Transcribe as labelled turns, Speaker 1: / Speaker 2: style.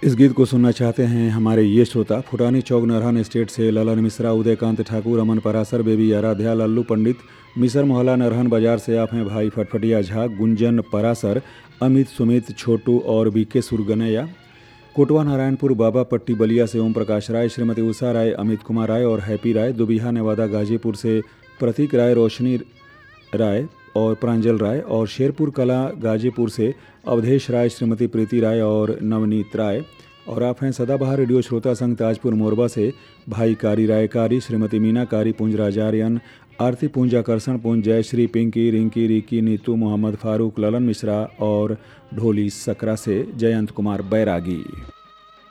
Speaker 1: इस गीत को सुनना चाहते हैं हमारे ये श्रोता फुटानी चौक नरहन स्टेट से ललन मिश्रा, उदयकांत ठाकुर, अमन परासर, बेबी आराध्या, लल्लू पंडित, मिसर मोहल्ला नरहन बाजार से आप हैं भाई फटफटिया झा, गुंजन परासर, अमित सुमित छोटू और बीके सुरगनैया। कोटवा नारायणपुर बाबा पट्टी बलिया से ओम प्रकाश राय, श्रीमती उषा राय, अमित कुमार राय और हैप्पी राय। दुबिहा नेवादा गाजीपुर से प्रतीक राय, रोशनी राय और प्रांजल राय। और शेरपुर कला गाजीपुर से अवधेश राय, श्रीमती प्रीति राय और नवनीत राय। और आप हैं सदाबहार रेडियो श्रोता संघ ताजपुर मोरबा से भाई कारी राय कारी, श्रीमती मीना कारी, पुंज राजारियन, आरती पुंज, आकर्षण पुंज, जयश्री, पिंकी, रिंकी, रिकी, नीतू, मोहम्मद फारूक, ललन मिश्रा और ढोली सकरा से जयंत कुमार बैरागी।